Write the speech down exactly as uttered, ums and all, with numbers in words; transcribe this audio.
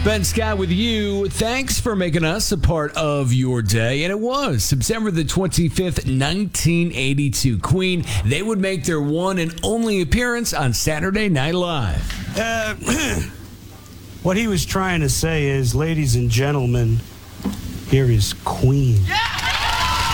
Ben Scott with you. Thanks for making us a part of your day. And it was September the twenty-fifth, nineteen eighty-two. Queen, they would make their one and only appearance on Saturday Night Live. Uh, what he was trying to say is, ladies and gentlemen, here is Queen. Yeah!